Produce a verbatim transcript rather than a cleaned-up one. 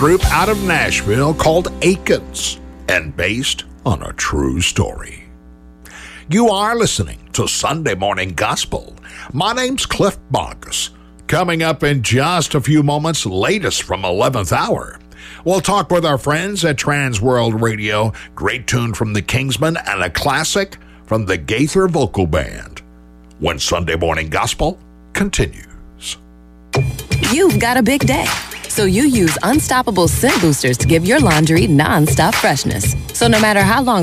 group out of Nashville called Akins and based on a true story. You are listening to Sunday Morning Gospel. My name's Cliff Boggs. Coming up in just a few moments, latest from eleventh hour. We'll talk with our friends at Trans World Radio, great tune from the Kingsmen, and a classic from the Gaither Vocal Band. When Sunday Morning Gospel continues. You've got a big day, so you use Unstoppable Scent Boosters to give your laundry non-stop freshness. So no matter how long